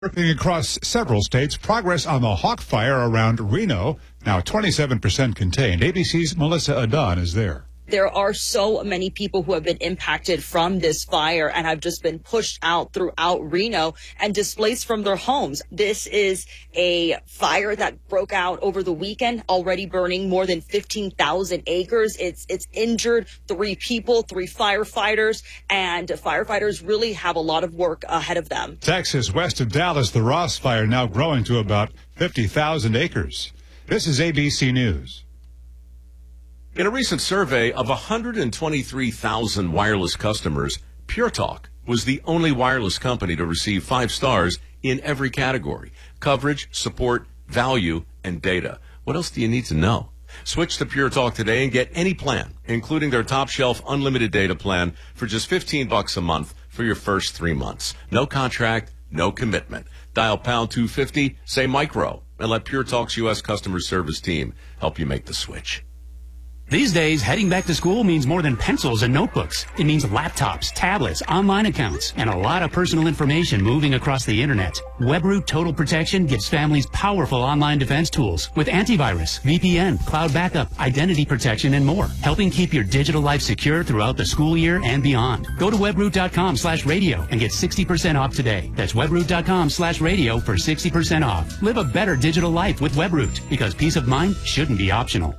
Working across several states, progress on the Hawk Fire around Reno, now 27% contained. ABC's Melissa Adon is there. There are so many people who have been impacted from this fire and have just been pushed out throughout Reno and displaced from their homes. This is a fire that broke out over the weekend, already burning more than 15,000 acres. It's injured 3 people, 3 firefighters, and firefighters really have a lot of work ahead of them. Texas, west of Dallas, the Ross Fire now growing to about 50,000 acres. This is ABC News. In a recent survey of 123,000 wireless customers, Pure Talk was the only wireless company to receive 5 stars in every category: coverage, support, value, and data. What else do you need to know? Switch to Pure Talk today and get any plan, including their top shelf unlimited data plan, for just $15 a month for your first 3 months. No contract, no commitment. Dial pound 250, say micro, and let Pure Talk's U.S. customer service team help you make the switch. These days, heading back to school means more than pencils and notebooks. It means laptops, tablets, online accounts, and a lot of personal information moving across the internet. WebRoot Total Protection gives families powerful online defense tools with antivirus, VPN, cloud backup, identity protection, and more, helping keep your digital life secure throughout the school year and beyond. Go to webroot.com/radio and get 60% off today. That's webroot.com/radio for 60% off. Live a better digital life with WebRoot, because peace of mind shouldn't be optional.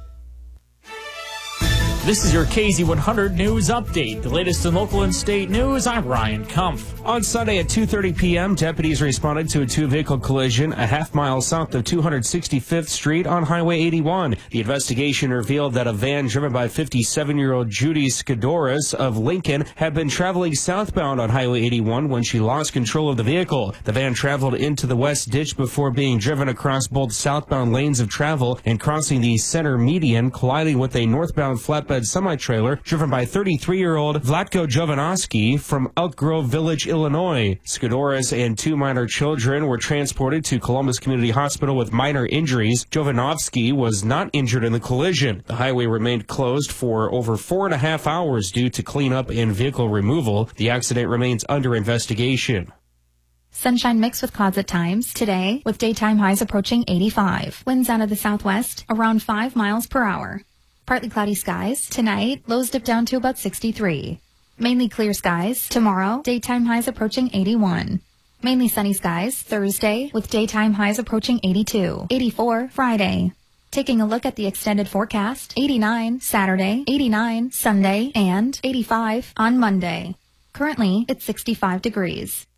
This is your KZ100 News Update. The latest in local and state news, I'm Ryan Kumpf. On Sunday at 2:30 p.m., deputies responded to a 2-vehicle collision a half-mile south of 265th Street on Highway 81. The investigation revealed that a van driven by 57-year-old Judy Skidoris of Lincoln had been traveling southbound on Highway 81 when she lost control of the vehicle. The van traveled into the west ditch before being driven across both southbound lanes of travel and crossing the center median, colliding with a northbound flatbed semi-trailer driven by 33-year-old Vlatko Jovanovski from Elk Grove Village, Illinois. Skidoris and 2 minor children were transported to Columbus Community Hospital with minor injuries. Jovanovski was not injured in the collision. The highway remained closed for over 4.5 hours due to cleanup and vehicle removal. The accident remains under investigation. Sunshine mix with clouds at times today, with daytime highs approaching 85. Winds out of the southwest around 5 miles per hour. Partly cloudy skies. Tonight, lows dip down to about 63. Mainly clear skies. Tomorrow, daytime highs approaching 81. Mainly sunny skies. Thursday, with daytime highs approaching 82. 84 Friday. Taking a look at the extended forecast. 89 Saturday, 89 Sunday, and 85 on Monday. Currently, it's 65 degrees.